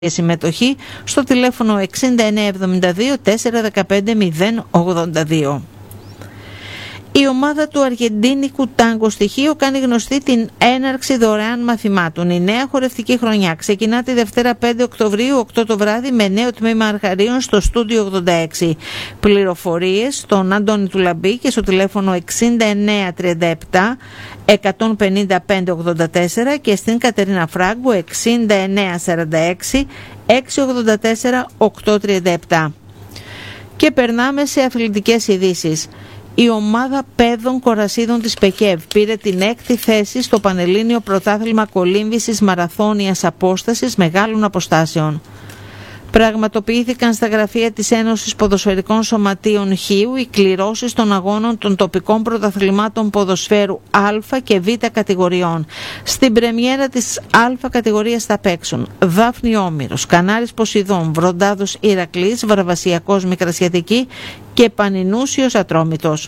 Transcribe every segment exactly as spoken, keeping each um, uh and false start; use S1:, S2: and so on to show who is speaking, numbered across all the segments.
S1: συμμετοχή στο τηλέφωνο εξήντα εννέα εβδομήντα δύο τετρακόσια δεκαπέντε μηδέν ογδόντα δύο. Η ομάδα του αργεντίνικου τάγκο στοιχείο κάνει γνωστή την έναρξη δωρεάν μαθημάτων. Η νέα χορευτική χρονιά ξεκινά τη Δευτέρα πέντε Οκτωβρίου οκτώ το βράδυ με νέο τμήμα αρχαρίων στο στούντιο ογδόντα έξι. Πληροφορίες στον Αντώνη του Λαμπή και στο τηλέφωνο εξήντα εννέα τριάντα επτά εκατόν πενήντα πέντε ογδόντα τέσσερα και στην Κατερίνα Φράγκου εξήντα εννέα σαράντα έξι εξακόσια ογδόντα τέσσερα οκτακόσια τριάντα επτά. Και περνάμε σε αθλητικές ειδήσεις. Η ομάδα παιδών κορασίδων της ΠΕΚΕΒ πήρε την έκτη θέση στο Πανελλήνιο Πρωτάθλημα Κολύμβησης Μαραθώνιας Απόστασης Μεγάλων Αποστάσεων. Πραγματοποιήθηκαν στα γραφεία της Ένωσης Ποδοσφαιρικών Σωματείων Χίου οι κληρώσεις των αγώνων των τοπικών πρωταθλημάτων ποδοσφαίρου Α και Β κατηγοριών. Στην πρεμιέρα της Α κατηγορίας θα παίξουν Δάφνη Όμηρος, Κανάρης Ποσειδών, Βροντάδος Ηρακλής, Βαρβασιακός Μικρασιατική και Πανινούσιος Ατρόμητος.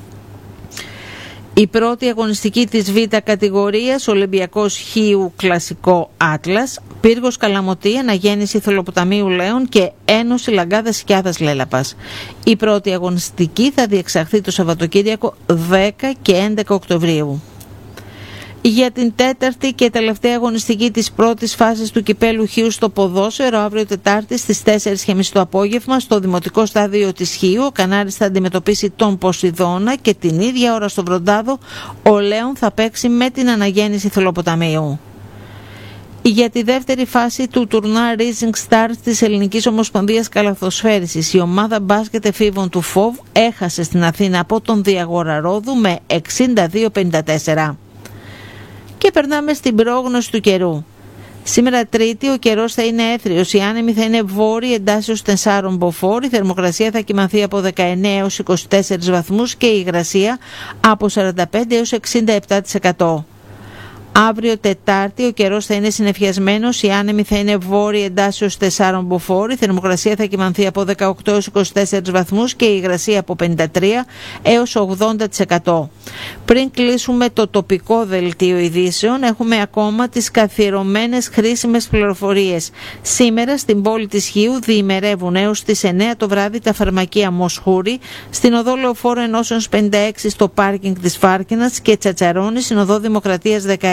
S1: Η πρώτη αγωνιστική της Β κατηγορίας, Ολυμπιακός Χίου Κλασικό Άτλας, Πύργος Καλαμωτή, Αναγέννηση Θολοποταμίου Λέων και Ένωση Λαγκάδας Σκιάδας Λέλαπας. Η πρώτη αγωνιστική θα διεξαχθεί το Σαββατοκύριακο δέκα και έντεκα Οκτωβρίου. Για την τέταρτη και τελευταία αγωνιστική της πρώτης φάσης του Κυπέλου Χίου στο ποδόσφαιρο, αύριο Τετάρτη στις τέσσερις και μισή το απόγευμα, στο δημοτικό στάδιο της Χίου, ο Κανάρης θα αντιμετωπίσει τον Ποσειδώνα και την ίδια ώρα στο Βροντάδο ο Λέων θα παίξει με την Αναγέννηση Θολοποταμίου. Για τη δεύτερη φάση του τουρνά Rising Stars της Ελληνικής Ομοσπονδίας Καλαθοσφαίρισης, η ομάδα μπάσκετ εφήβων του ΦΟΒ έχασε στην Αθήνα από τον Διαγόρα Ρόδου με εξήντα δύο πενήντα τέσσερα. Και περνάμε στην πρόγνωση του καιρού. Σήμερα Τρίτη ο καιρός θα είναι έθριος, η άνεμη θα είναι βόρεια εντάσσεως τεσσάρων μποφόρ, η θερμοκρασία θα κυμανθεί από δεκαεννέα έως είκοσι τέσσερις βαθμούς και η υγρασία από σαράντα πέντε έως εξήντα επτά τοις εκατό. Αύριο Τετάρτη ο καιρός θα είναι συννεφιασμένος, η άνεμη θα είναι βόρεια εντάσσεως τεσσάρων μποφόρ, η θερμοκρασία θα κυμανθεί από δεκαοκτώ έως είκοσι τέσσερις βαθμούς και η υγρασία από πενήντα τρία έως ογδόντα τοις εκατό. Πριν κλείσουμε το τοπικό δελτίο ειδήσεων, έχουμε ακόμα τις καθιερωμένες χρήσιμες πληροφορίες. Σήμερα στην πόλη της Χίου διημερεύουν έως τις εννέα το βράδυ τα φαρμακεία Μοσχούρη, στην οδό Λεωφόρο Ενώσεως πενήντα έξι στο πάρκινγκ της Φάρκινας και Τσατσαρώνη στην οδό Δημοκρατίας δεκαέξι.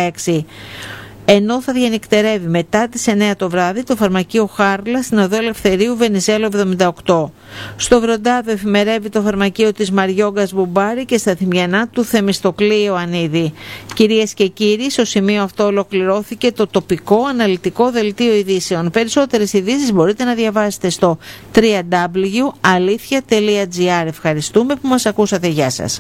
S1: Ενώ θα διανυκτερεύει μετά τις εννέα το βράδυ το φαρμακείο Χάρλα στην οδό Ελευθερίου Βενιζέλου εβδομήντα οκτώ. Στο Βροντάδο εφημερεύει το φαρμακείο της Μαριόγκας Μπουμπάρη και στα Θυμιανά του Θεμιστοκλή Ιωαννίδη. Κυρίες και κύριοι, στο σημείο αυτό ολοκληρώθηκε το τοπικό αναλυτικό δελτίο ειδήσεων. Περισσότερες ειδήσεις μπορείτε να διαβάσετε στο double-u double-u double-u τελεία αλήθεια τελεία τζι άρ. Ευχαριστούμε που μας ακούσατε. Γεια σας.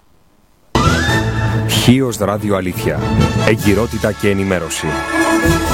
S2: Χίος Ράδιο Αλήθεια. Εγκυρότητα και ενημέρωση.